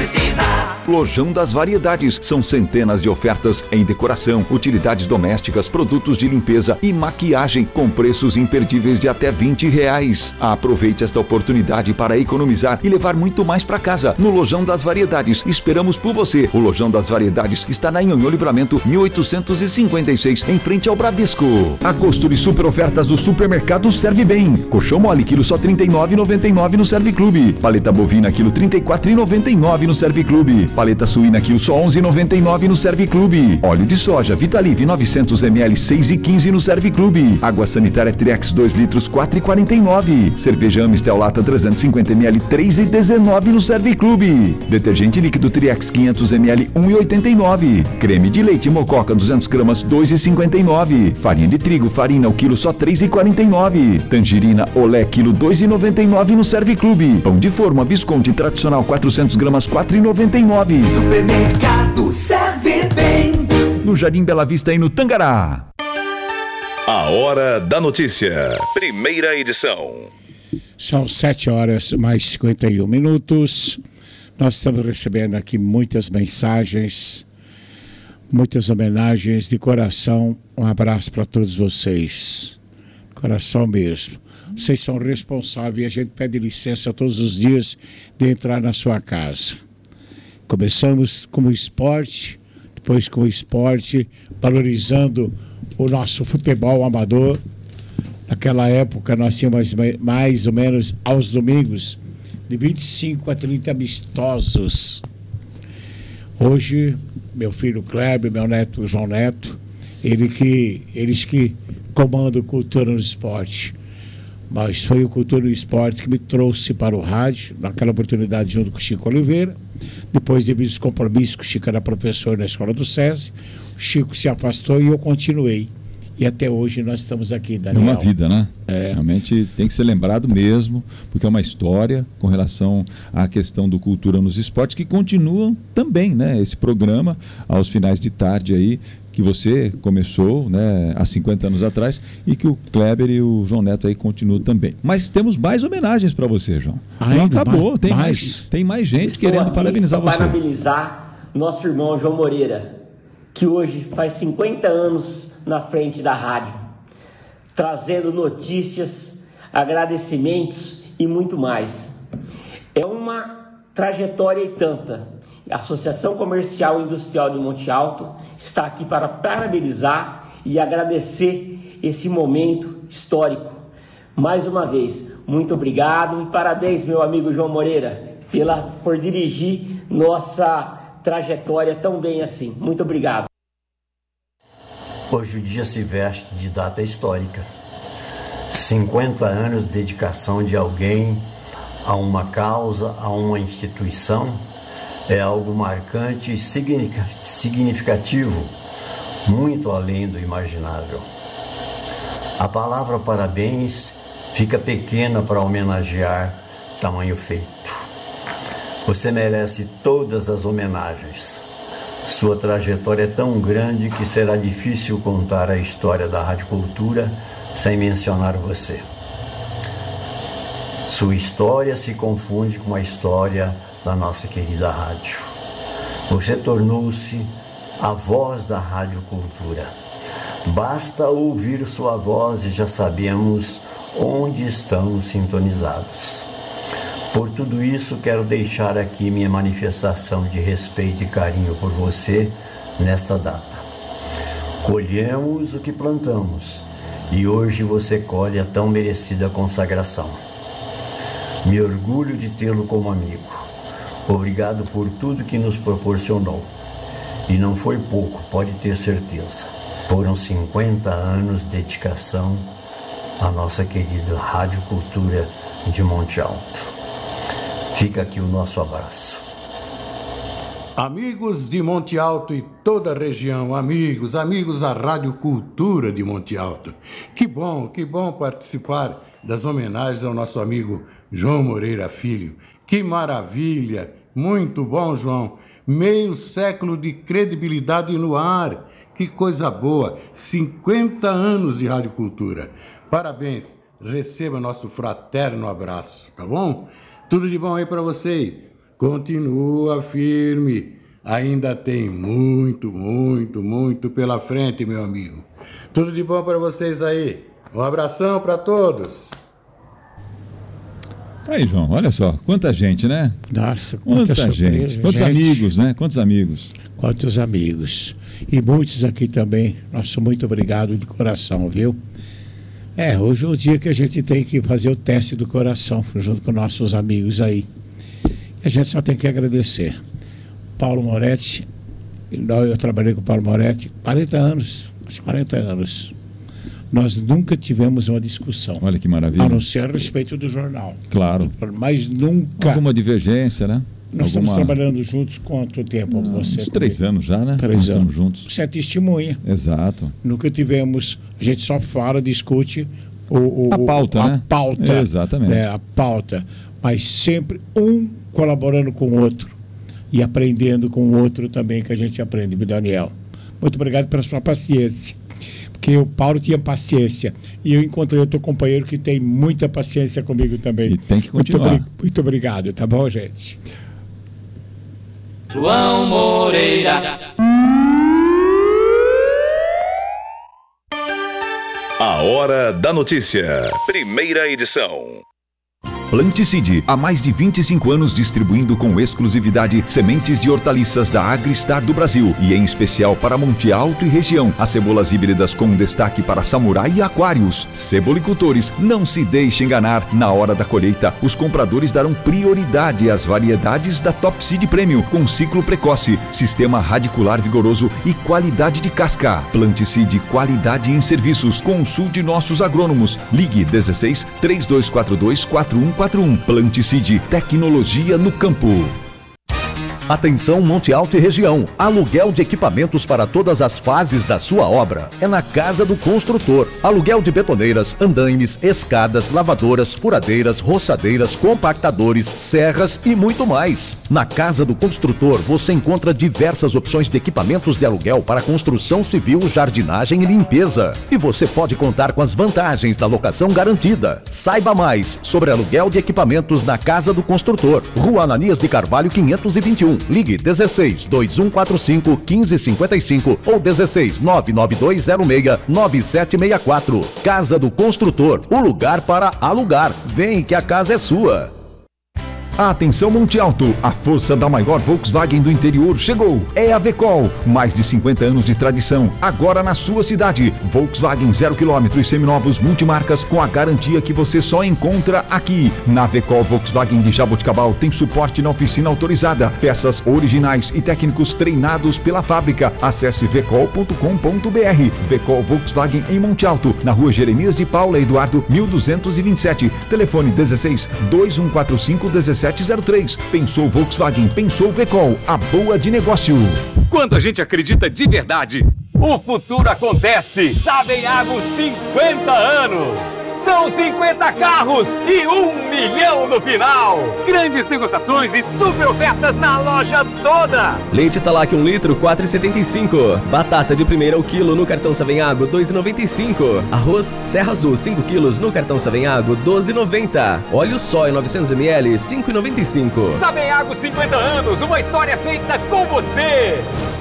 precisar. Lojão das Variedades. São centenas de ofertas em decoração, utilidades domésticas, produtos de limpeza e maquiagem com preços imperdíveis de até R$20. Aproveite esta oportunidade para economizar e levar muito mais para casa. No Lojão das Variedades. Esperamos por você. O Lojão das Variedades está na Anhonhô Livramento 1856, em frente ao Bradesco. Agosto de super ofertas do supermercado Serve Bem. Colchão mole, quilo só R$ 39,99 no Serve Clube. Paleta bovina, quilo R$ 34,99 no Serve Clube. Paleta suína, quilo só R$ 11,99 no Serve Clube. Óleo de soja Vitalive 900 ml 6,15 no Serve Clube. Água sanitária Triex 2 litros 4,49. Cerveja Amistel lata 350 ml 3,19 no Serve Clube. Detergente líquido Triex 500 ml 1,89. Creme de leite Mococa 200 gramas 2,59. Farinha de trigo Farina o quilo só 3,49. Tangerina Olé quilo 2,99 no Serve Clube. Pão de forma Visconti tradicional 400 gramas 4,99. Supermercado Serve Bem. No Jardim Bela Vista e no Tangará. A Hora da Notícia. Primeira edição. São 7 horas mais 51 minutos. Nós estamos recebendo aqui muitas mensagens, muitas homenagens de coração. Um abraço para todos vocês. Coração mesmo. Vocês são responsáveis e a gente pede licença todos os dias de entrar na sua casa. Começamos com o esporte, depois com o esporte, valorizando o nosso futebol amador. Naquela época nós tínhamos mais ou menos aos domingos de 25 a 30 amistosos. Hoje, meu filho Kleber, meu neto João Neto, eles que comandam Cultura no Esporte. Mas foi o Cultura no Esporte que me trouxe para o rádio, naquela oportunidade junto com o Chico Oliveira. Depois, devido aos compromissos, que o Chico era professor na escola do SESI, o Chico se afastou e eu continuei. E até hoje nós estamos aqui, Daniel. É uma vida, né? Realmente tem que ser lembrado mesmo, porque é uma história com relação à questão do Cultura nos Esportes, que continuam também, né? Esse programa, aos finais de tarde aí, que você começou, né, há 50 anos atrás, e que o Kleber e o João Neto aí continuam também. Mas temos mais homenagens para você, João. Não acabou, tem mais gente Estou querendo parabenizar você. Parabenizar nosso irmão João Moreira, que hoje faz 50 anos na frente da rádio, trazendo notícias, agradecimentos e muito mais. É uma trajetória e tanta. A Associação Comercial e Industrial de Monte Alto está aqui para parabenizar e agradecer esse momento histórico. Mais uma vez, muito obrigado e parabéns, meu amigo João Moreira, por dirigir nossa trajetória tão bem assim. Muito obrigado. Hoje o dia se veste de data histórica. 50 anos de dedicação de alguém a uma causa, a uma instituição, é algo marcante e significativo, muito além do imaginável. A palavra parabéns fica pequena para homenagear tamanho feito. Você merece todas as homenagens. Sua trajetória é tão grande que será difícil contar a história da Rádio Cultura sem mencionar você. Sua história se confunde com a história da nossa querida rádio. Você tornou-se a voz da Rádio Cultura. Basta ouvir sua voz e já sabemos onde estamos sintonizados. Por tudo isso, quero deixar aqui minha manifestação de respeito e carinho por você nesta data. Colhemos o que plantamos e hoje você colhe a tão merecida consagração. Me orgulho de tê-lo como amigo. Obrigado por tudo que nos proporcionou. E não foi pouco, pode ter certeza. Foram 50 anos de dedicação à nossa querida Rádio Cultura de Monte Alto. Fica aqui o nosso abraço. Amigos de Monte Alto e toda a região, amigos da Rádio Cultura de Monte Alto. Que bom participar das homenagens ao nosso amigo João Moreira Filho. Que maravilha, muito bom, João. Meio século de credibilidade no ar, que coisa boa. 50 anos de Rádio Cultura. Parabéns, receba nosso fraterno abraço, tá bom? Tudo de bom aí para você. continua firme. Ainda tem muito, muito, muito pela frente, meu amigo. Tudo de bom para vocês aí. Um abração para todos. Aí, João, olha só, quanta gente, né? Nossa, quanta surpresa, gente. Quantos amigos, né? Quantos amigos. Quantos amigos. E muitos aqui também. Nosso muito obrigado de coração, viu? Hoje é o dia que a gente tem que fazer o teste do coração, junto com nossos amigos aí. E a gente só tem que agradecer. Paulo Moretti, eu trabalhei com o Paulo Moretti 40 anos, acho 40 anos. Nós nunca tivemos uma discussão. Olha que maravilha. A não ser a respeito do jornal. Claro. Mas nunca. Alguma divergência, né? Nós estamos trabalhando juntos quanto tempo? Você uns 3 anos já, né? 3 anos. Estamos juntos. Você é testemunha. Exato. Nunca tivemos. A gente só fala, discute a pauta, né? A pauta. Exatamente. A pauta. Mas sempre um colaborando com o outro e aprendendo com o outro também, que a gente aprende, Daniel. Muito obrigado pela sua paciência. Porque o Paulo tinha paciência. E eu encontrei outro companheiro que tem muita paciência comigo também. E tem que continuar. Muito obrigado, tá bom, gente? João Moreira. A Hora da Notícia. Primeira edição. Planticide, há mais de 25 anos distribuindo com exclusividade sementes de hortaliças da Agristar do Brasil e em especial para Monte Alto e região. As cebolas híbridas com destaque para samurai e aquários. Cebolicultores, não se deixe enganar. Na hora da colheita, os compradores darão prioridade às variedades da Top Seed Premium com ciclo precoce, sistema radicular vigoroso e qualidade de casca. Planticide, qualidade em serviços. Consulte nossos agrônomos. Ligue 16 3242 4141. Planticide, tecnologia no campo. Atenção Monte Alto e região, aluguel de equipamentos para todas as fases da sua obra. É na Casa do Construtor. Aluguel de betoneiras, andaimes, escadas, lavadoras, furadeiras, roçadeiras, compactadores, serras e muito mais. Na Casa do Construtor você encontra diversas opções de equipamentos de aluguel para construção civil, jardinagem e limpeza. E você pode contar com as vantagens da locação garantida. Saiba mais sobre aluguel de equipamentos na Casa do Construtor. Rua Ananias de Carvalho 521. Ligue 16 2145 1555 ou 16 99206 9764. Casa do Construtor, o lugar para alugar. Vem que a casa é sua. Atenção Monte Alto, a força da maior Volkswagen do interior chegou. É a Vecol, mais de 50 anos de tradição, agora na sua cidade. Volkswagen 0 km e seminovos multimarcas com a garantia que você só encontra aqui. Na Vecol Volkswagen de Jaboticabal tem suporte na oficina autorizada, peças originais e técnicos treinados pela fábrica. Acesse vecol.com.br. Vecol Volkswagen em Monte Alto, na rua Jeremias de Paula Eduardo 1227. Telefone 16 2145 1703. Pensou Volkswagen, pensou Vecol, a boa de negócio. Quando a gente acredita de verdade, o futuro acontece. Sabenhago 50 anos. São 50 carros e 1 milhão no final. Grandes negociações e super ofertas na loja toda. Leite Talac 1 litro, 4,75. Batata de primeira ao quilo no cartão Savenhago, 2,95. Arroz Serra Azul 5 quilos no cartão Savenhago, 12,90. Óleo soia 900 ml, 5,95. Sabenhago 50 anos, uma história feita com você.